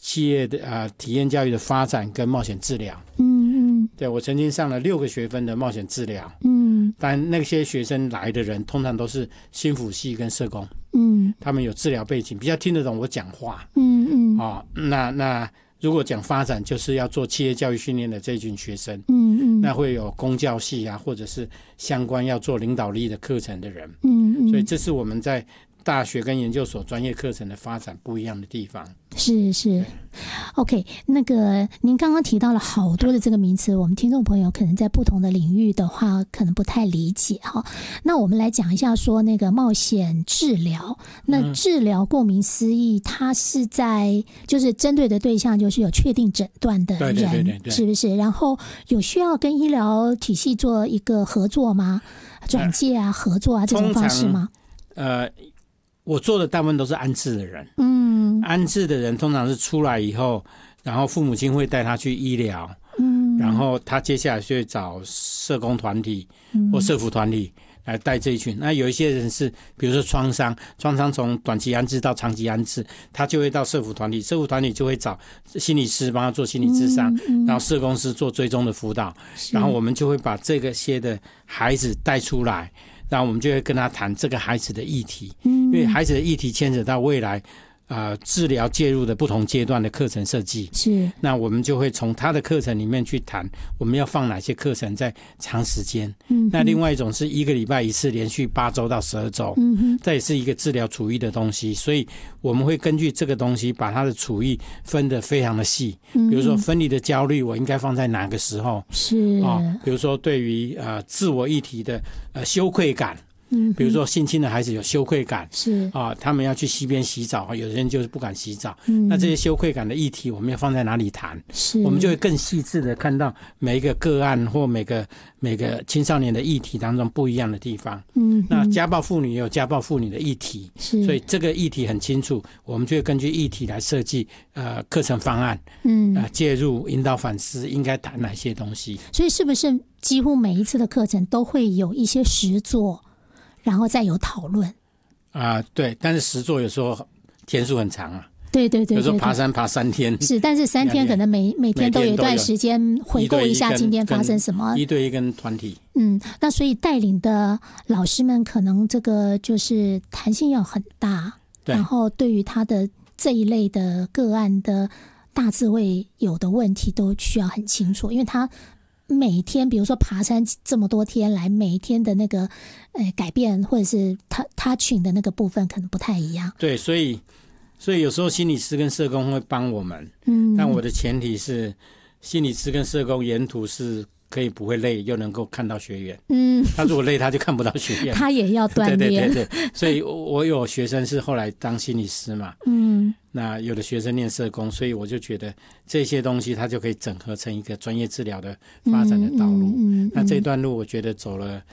企业的体验教育的发展跟冒险治疗。对，我曾经上了6个学分的冒险治疗。但那些学生来的人通常都是心辅系跟社工。他们有治疗背景，比较听得懂我讲话。那如果讲发展，就是要做企业教育训练的这一群学生。那会有公教系或者是相关要做领导力的课程的人。所以这是我们在大学跟研究所专业课程的发展不一样的地方。 是 OK， 那个您刚刚提到了好多的这个名词，我们听众朋友可能在不同的领域的话可能不太理解哈。那我们来讲一下说那个冒险治疗。那治疗顾名思义，它是在就是针对的对象就是有确定诊断的人，对，是不是？然后有需要跟医疗体系做一个合作吗？转介合作这种方式吗？ 我做的大部分都是安置的人。安置的人通常是出来以后，然后父母亲会带他去医疗。然后他接下来就会找社工团体或社福团体来带这一群。那有一些人是比如说创伤从短期安置到长期安置，他就会到社福团体，社福团体就会找心理师帮他做心理咨商，然后社工师做追踪的辅导，然后我们就会把这个些的孩子带出来，然后我们就会跟他谈这个孩子的议题。因为孩子的议题牵扯到未来治疗介入的不同阶段的课程设计。是，那我们就会从他的课程里面去谈我们要放哪些课程在长时间。那另外一种是1个礼拜1次，连续8周到12周。这也是一个治疗处遇的东西，所以我们会根据这个东西把他的处遇分得非常的细。比如说分离的焦虑我应该放在哪个时候。是比如说对于自我议题的羞愧感。比如说性侵的孩子有羞愧感，是他们要去溪边洗澡，有的人就是不敢洗澡。那这些羞愧感的议题我们要放在哪里谈？我们就会更细致的看到每一个个案或每个青少年的议题当中不一样的地方。那家暴妇女也有家暴妇女的议题，所以这个议题很清楚，我们就会根据议题来设计课程方案。介入引导反思应该谈哪些东西。 所以是不是几乎每一次的课程都会有一些实作，然后再有讨论？ 对，但是实作有时候天数很长啊。 对，有时候爬山爬3天。是， 但是3天可能每天都有一段时间回顾一下今天发生什么。 1对1跟团体。 那所以带领的老师们可能这个就是弹性要很大，然后对于他的这一类的个案的大致会有的问题都需要很清楚，因为他每天比如说爬山这么多天来，每一天的那个改变或者是他群的那个部分可能不太一样。 对，所以有时候心理师跟社工会帮我们。但我的前提是心理师跟社工沿途是可以不会累又能够看到学员。他如果累他就看不到学员， 他也要锻炼。 对，所以我有学生是后来当心理师嘛。那有的学生念社工，所以我就觉得这些东西它就可以整合成一个专业治疗的发展的道路。那这段路我觉得走了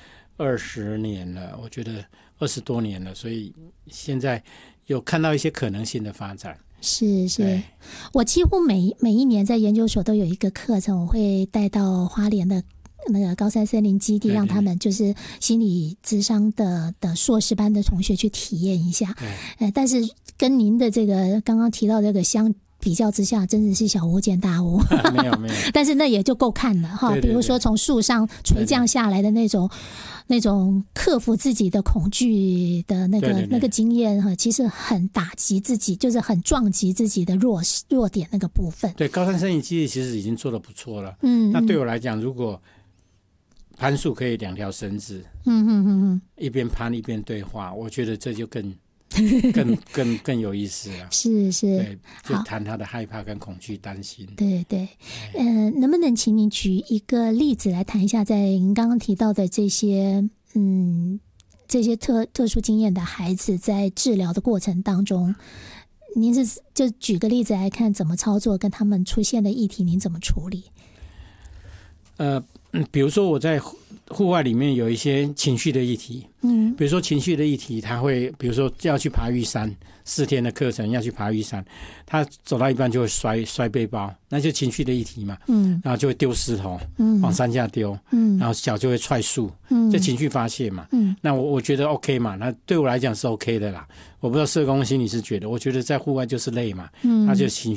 20年了，我觉得20多年了，所以现在有看到一些可能性的发展。是，我几乎每一年在研究所都有一个课程，我会带到花莲的那个高山森林基地，让他们就是心理咨商的硕士班的同学去体验一下。但是跟您的这个刚刚提到这个相比较之下，真的是小巫见大巫。没有但是那也就够看了哈。比如说从树上垂降下来的那种克服自己的恐惧的那个经验哈，其实很打击自己，就是很撞击自己的弱点那个部分。对，高山森林基地其实已经做得不错了。那对我来讲，如果攀树可以2条绳子，一边攀一边对话，我觉得这就更有意思了。是，对，就谈他的害怕跟恐惧担心。对，能不能请你举一个例子来谈一下，在您刚刚提到的这些特殊经验的孩子在治疗的过程当中，您就举个例子来看怎么操作，跟他们出现的议题您怎么处理？比如说我在户外里面有一些情绪的议题。比如说情绪的议题，他会比如说要去爬玉山，4天的课程要去爬玉山，他走到一半就会摔背包，那就情绪的议题嘛。然后就会丢石头，往山下丢，然后脚就会踹树，这情绪发泄嘛。那我觉得 OK 嘛，那对我来讲是 OK 的啦。我不知道社工心理师觉得，我觉得在户外就是累嘛，他就情绪